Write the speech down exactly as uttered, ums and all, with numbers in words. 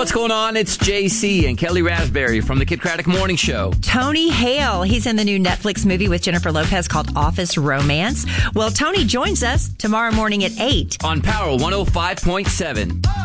what's going on? It's J C and Kelly Raspberry from the Kid Craddock Morning Show. Tony Hale, he's in the new Netflix movie with Jennifer Lopez called Office Romance. Well, Tony joins us tomorrow morning at eight. On Power one oh five point seven.